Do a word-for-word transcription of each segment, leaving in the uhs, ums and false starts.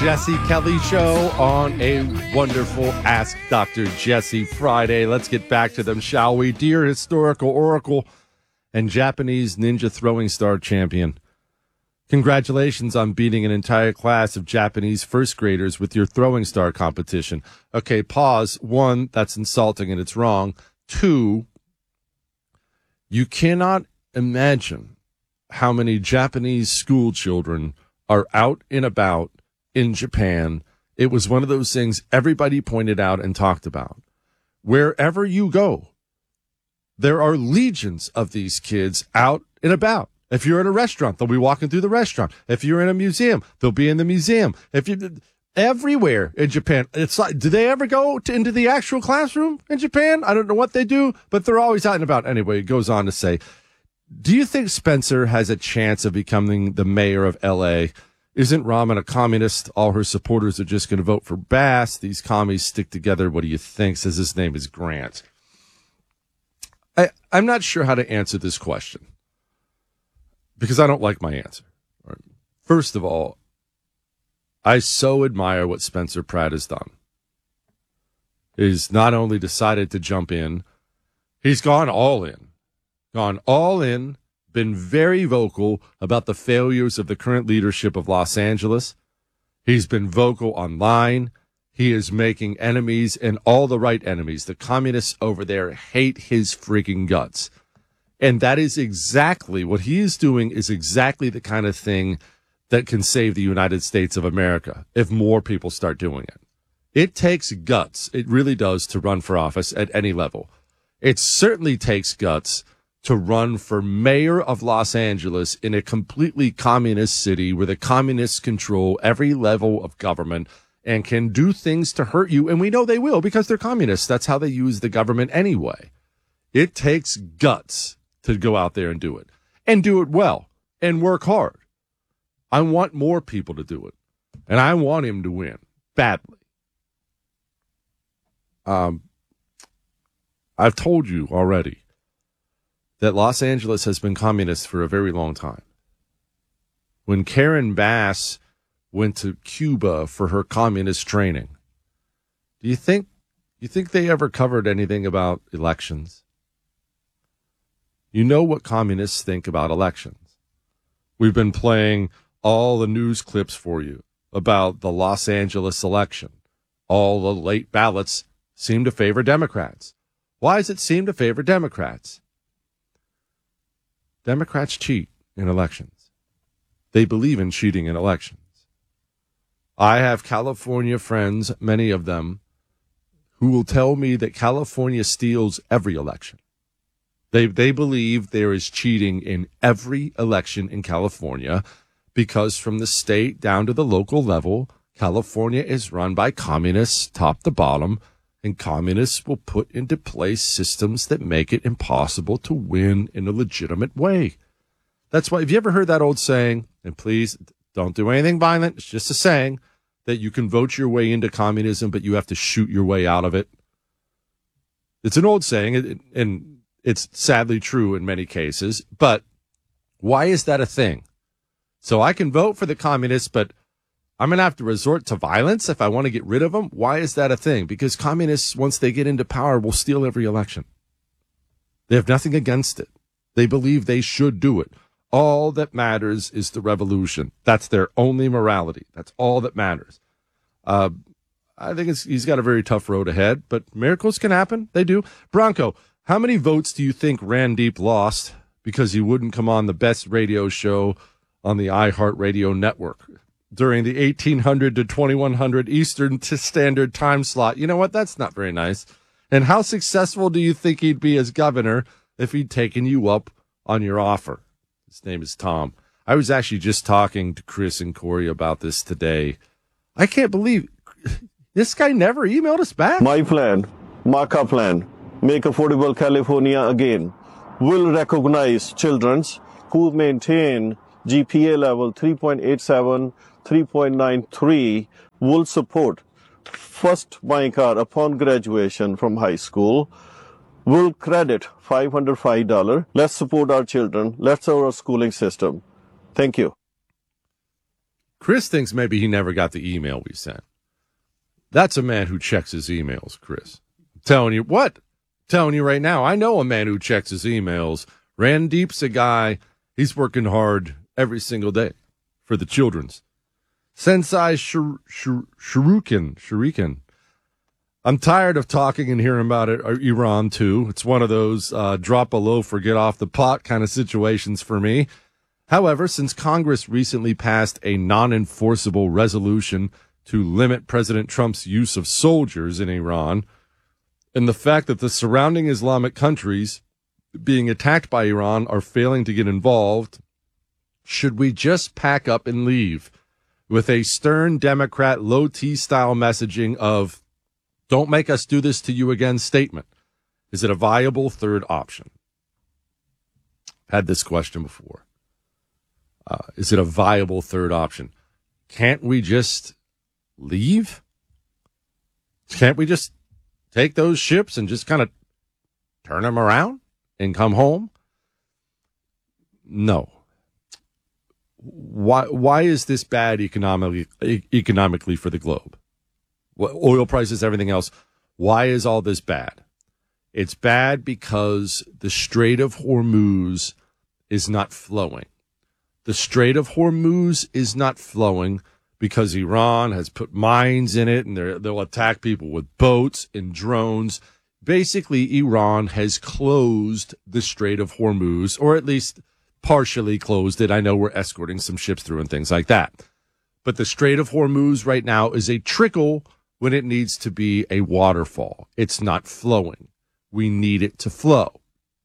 Jesse Kelly Show on a wonderful Ask Doctor Jesse Friday. Let's get back to them, shall we? Dear historical oracle and Japanese ninja throwing star champion, congratulations on beating an entire class of Japanese first graders with your throwing star competition. Okay, pause. One, that's insulting and it's wrong. Two, you cannot imagine how many Japanese school children are out and about in Japan. It was one of those things everybody pointed out and talked about. Wherever you go, there are legions of these kids out and about. If you're at a restaurant, they'll be walking through the restaurant. If you're in a museum, they'll be in the museum. If you everywhere in Japan, it's like, do they ever go to, into the actual classroom in Japan? I don't know what they do, but they're always out and about. Anyway, it goes on to say, do you think Spencer has a chance of becoming the mayor of L A? Isn't Raman a communist? All her supporters are just going to vote for Bass. These commies stick together. What do you think? Says his name is Grant. I, I'm not sure how to answer this question because I don't like my answer. First of all, I so admire what Spencer Pratt has done. He's not only decided to jump in, he's gone all in. Gone all in. Been very vocal about the failures of the current leadership of Los Angeles. He's been vocal online. He is making enemies, and all the right enemies. The communists over there hate his freaking guts. And that is exactly what he is doing, is exactly the kind of thing that can save the United States of America if more people start doing it. It takes guts. It really does to run for office at any level. It certainly takes guts to run for mayor of Los Angeles in a completely communist city where the communists control every level of government and can do things to hurt you. And we know they will because they're communists. That's how they use the government anyway. It takes guts to go out there and do it, and do it well, and work hard. I want more people to do it, and I want him to win badly. Um, I've told you already that Los Angeles has been communist for a very long time. When Karen Bass went to Cuba for her communist training, do you think you think they ever covered anything about elections? You know what communists think about elections. We've been playing all the news clips for you about the Los Angeles election. All the late ballots seem to favor Democrats. Why does it seem to favor Democrats? Democrats cheat in elections. They believe in cheating in elections. I have California friends, many of them, who will tell me that California steals every election. They they believe there is cheating in every election in California because from the state down to the local level, California is run by communists top to bottom, and communists will put into place systems that make it impossible to win in a legitimate way. That's why, have you ever heard that old saying, and please don't do anything violent, it's just a saying, that you can vote your way into communism, but you have to shoot your way out of it? It's an old saying, and it's sadly true in many cases, but why is that a thing? So I can vote for the communists, but I'm going to have to resort to violence if I want to get rid of them? Why is that a thing? Because communists, once they get into power, will steal every election. They have nothing against it. They believe they should do it. All that matters is the revolution. That's their only morality. That's all that matters. Uh, I think it's, he's got a very tough road ahead, but miracles can happen. They do. Bronco, how many votes do you think Randeep lost because he wouldn't come on the best radio show on the iHeartRadio network during the eighteen hundred to twenty-one hundred Eastern Standard Time slot? You know what? That's not very nice. And how successful do you think he'd be as governor if he'd taken you up on your offer? His name is Tom. I was actually just talking to Chris and Corey about this today. I can't believe this guy never emailed us back. My plan, Marka plan, Make Affordable California Again, will recognize children who maintain G P A level three point eight seven, three point nine three, will support first buying car upon graduation from high school, will credit five hundred five dollars. Let's support our children. Let's our schooling system. Thank you. Chris thinks maybe he never got the email we sent. That's a man who checks his emails, Chris. I'm telling you what? I'm telling you right now, I know a man who checks his emails. Randeep's a guy, he's working hard every single day for the children's. Sensei Shur- Shur- Shuriken, Shuriken. I'm tired of talking and hearing about it. Iran, too. It's one of those uh, drop a loaf or get off the pot kind of situations for me. However, since Congress recently passed a non-enforceable resolution to limit President Trump's use of soldiers in Iran, and the fact that the surrounding Islamic countries being attacked by Iran are failing to get involved, should we just pack up and leave with a stern Democrat low-T style messaging of "don't make us do this to you again" statement? Is it a viable third option? I've had this question before. Uh, is it a viable third option? Can't we just leave? Can't we just take those ships and just kind of turn them around and come home? No. Why, why is this bad economically, economically for the globe? Oil prices, everything else. Why is all this bad? It's bad because the Strait of Hormuz is not flowing. The Strait of Hormuz is not flowing because Iran has put mines in it, and they'll attack people with boats and drones. Basically, Iran has closed the Strait of Hormuz, or at least partially closed it. I know we're escorting some ships through and things like that. But the Strait of Hormuz right now is a trickle when it needs to be a waterfall. It's not flowing. We need it to flow.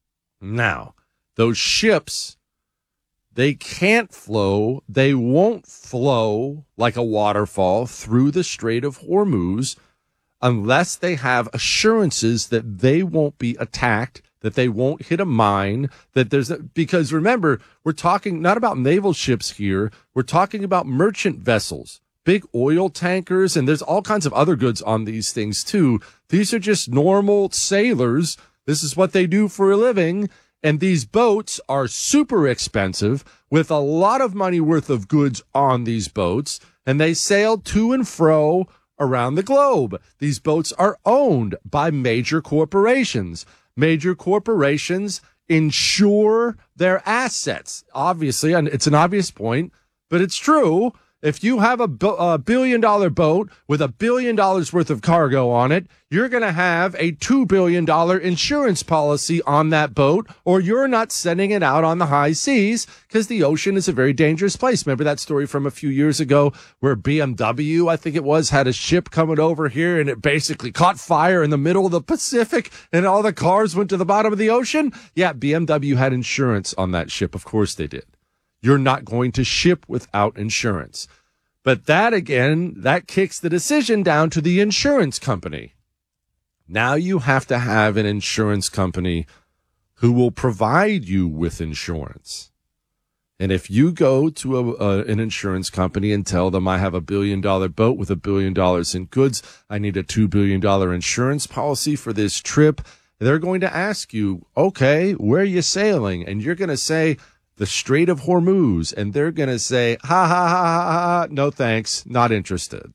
Now, those ships, they can't flow. They won't flow like a waterfall through the Strait of Hormuz unless they have assurances that they won't be attacked, that they won't hit a mine, that there's a, because remember, we're talking not about naval ships here. We're talking about merchant vessels, big oil tankers, and there's all kinds of other goods on these things too. These are just normal sailors. This is what they do for a living. And these boats are super expensive with a lot of money worth of goods on these boats. And they sail to and fro around the globe. These boats are owned by major corporations. Major corporations insure their assets. Obviously, and it's an obvious point, but it's true. If you have a, a billion dollar boat with a billion dollars worth of cargo on it, you're going to have a two billion dollars insurance policy on that boat, or you're not sending it out on the high seas because the ocean is a very dangerous place. Remember that story from a few years ago where B M W, I think it was, had a ship coming over here and it basically caught fire in the middle of the Pacific and all the cars went to the bottom of the ocean? Yeah, B M W had insurance on that ship. Of course they did. You're not going to ship without insurance. But that, again, that kicks the decision down to the insurance company. Now you have to have an insurance company who will provide you with insurance. And if you go to a, uh, an insurance company and tell them, I have a billion dollar boat with a billion dollars in goods, I need a two billion dollars insurance policy for this trip, they're going to ask you, okay, where are you sailing? And you're going to say, the Strait of Hormuz, and they're going to say, ha, ha, ha, ha, ha, no thanks, not interested.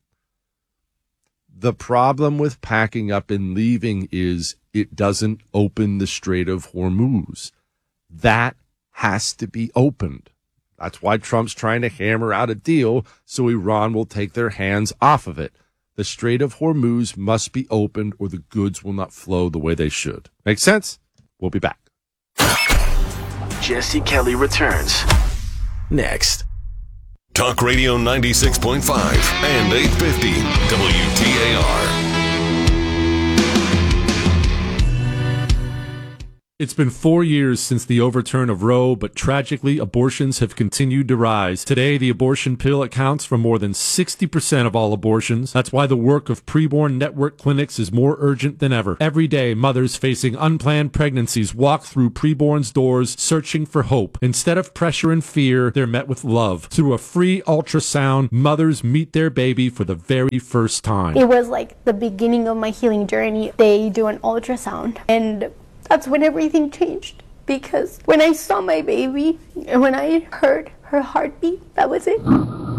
The problem with packing up and leaving is it doesn't open the Strait of Hormuz. That has to be opened. That's why Trump's trying to hammer out a deal so Iran will take their hands off of it. The Strait of Hormuz must be opened or the goods will not flow the way they should. Make sense? We'll be back. Jesse Kelly returns next. Talk Radio ninety-six point five and eight fifty W T A R. It's been four years since the overturn of Roe, but tragically, abortions have continued to rise. Today, the abortion pill accounts for more than sixty percent of all abortions. That's why the work of preborn network clinics is more urgent than ever. Every day, mothers facing unplanned pregnancies walk through preborn's doors searching for hope. Instead of pressure and fear, they're met with love. Through a free ultrasound, mothers meet their baby for the very first time. It was like the beginning of my healing journey. They do an ultrasound, and that's when everything changed, because when I saw my baby and when I heard her heartbeat, that was it.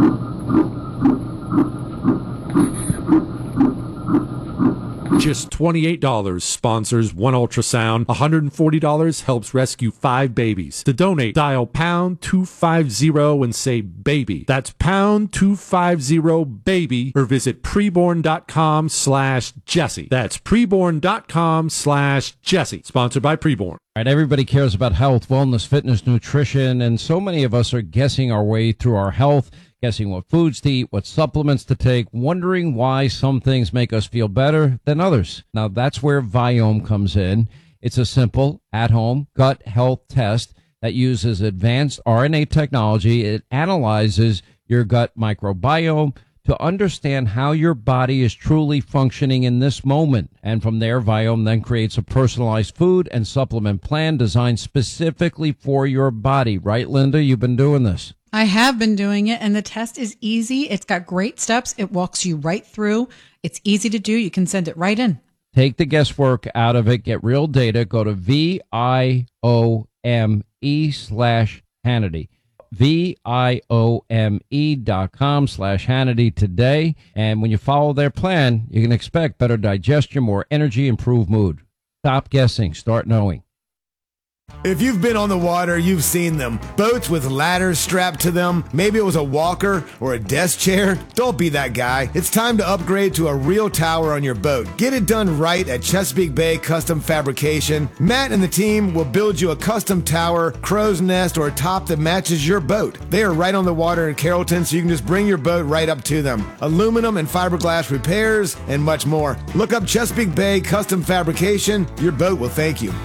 Just twenty-eight dollars sponsors one ultrasound. one hundred forty dollars helps rescue five babies. To donate, dial pound two fifty and say baby. That's pound two fifty baby, or visit preborn.com slash Jesse. That's preborn.com slash Jesse. Sponsored by Preborn. All right, everybody cares about health, wellness, fitness, nutrition, and so many of us are guessing our way through our health, guessing what foods to eat, what supplements to take, wondering why some things make us feel better than others. Now, that's where Viome comes in. It's a simple, at-home gut health test that uses advanced R N A technology. It analyzes your gut microbiome to understand how your body is truly functioning in this moment. And from there, Viome then creates a personalized food and supplement plan designed specifically for your body. Right, Linda? You've been doing this. I have been doing it, and the test is easy. It's got great steps. It walks you right through. It's easy to do. You can send it right in. Take the guesswork out of it. Get real data. Go to V I O M E slash Hannity. V I O M E dot com slash Hannity today. And when you follow their plan, you can expect better digestion, more energy, improved mood. Stop guessing. Start knowing. If you've been on the water, you've seen them. Boats with ladders strapped to them. Maybe it was a walker or a desk chair. Don't be that guy. It's time to upgrade to a real tower on your boat. Get it done right at Chesapeake Bay Custom Fabrication. Matt and the team will build you a custom tower, crow's nest, or a top that matches your boat. They are right on the water in Carrollton, so you can just bring your boat right up to them. Aluminum and fiberglass repairs, and much more. Look up Chesapeake Bay Custom Fabrication. Your boat will thank you.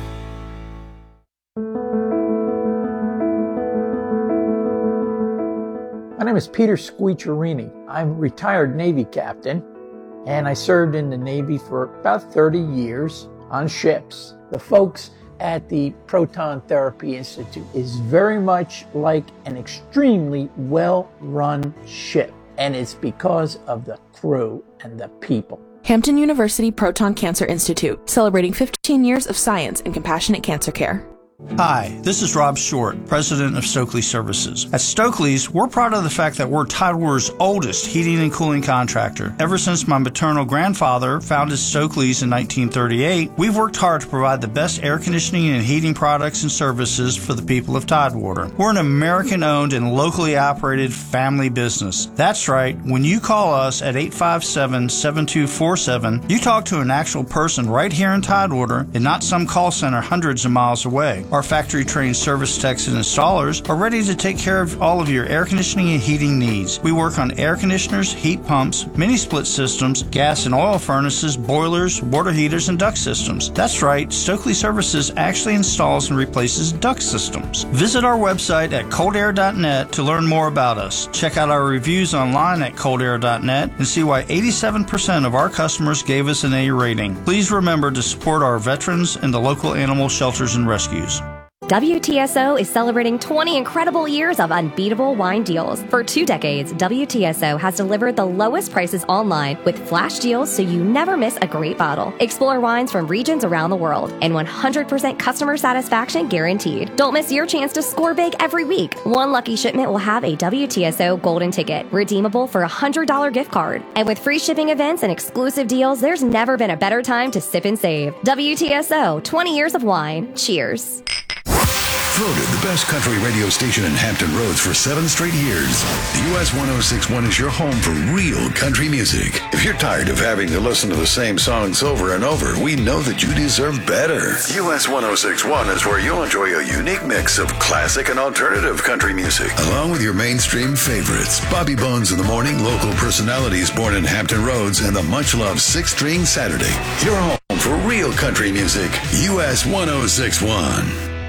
My name is Peter Squicciarini. I'm a retired Navy captain, and I served in the Navy for about thirty years on ships. The folks at the Proton Therapy Institute is very much like an extremely well-run ship, and it's because of the crew and the people. Hampton University Proton Cancer Institute, celebrating fifteen years of science and compassionate cancer care. Hi, this is Rob Short, president of Stokely Services. At Stokely's, we're proud of the fact that we're Tidewater's oldest heating and cooling contractor. Ever since my maternal grandfather founded Stokely's in nineteen thirty-eight, we've worked hard to provide the best air conditioning and heating products and services for the people of Tidewater. We're an American-owned and locally operated family business. That's right, when you call us at eight five seven, seven two four seven, you talk to an actual person right here in Tidewater and not some call center hundreds of miles away. Our factory-trained service techs and installers are ready to take care of all of your air conditioning and heating needs. We work on air conditioners, heat pumps, mini-split systems, gas and oil furnaces, boilers, water heaters, and duct systems. That's right, Stokely Services actually installs and replaces duct systems. Visit our website at cold air dot net to learn more about us. Check out our reviews online at cold air dot net and see why eighty-seven percent of our customers gave us an A rating. Please remember to support our veterans and the local animal shelters and rescues. W T S O is celebrating twenty incredible years of unbeatable wine deals. For two decades, W T S O has delivered the lowest prices online with flash deals so you never miss a great bottle. Explore wines from regions around the world and one hundred percent customer satisfaction guaranteed. Don't miss your chance to score big every week. One lucky shipment will have a W T S O golden ticket, redeemable for a one hundred dollars gift card. And with free shipping events and exclusive deals, there's never been a better time to sip and save. W T S O, twenty years of wine. Cheers. Voted the best country radio station in Hampton Roads for seven straight years, U S one oh six point one is your home for real country music. If you're tired of having to listen to the same songs over and over, we know that you deserve better. U S one oh six point one is where you'll enjoy a unique mix of classic and alternative country music, along with your mainstream favorites. Bobby Bones in the Morning, local personalities born in Hampton Roads, and the much-loved Six String Saturday. Your home for real country music, U S one oh six point one.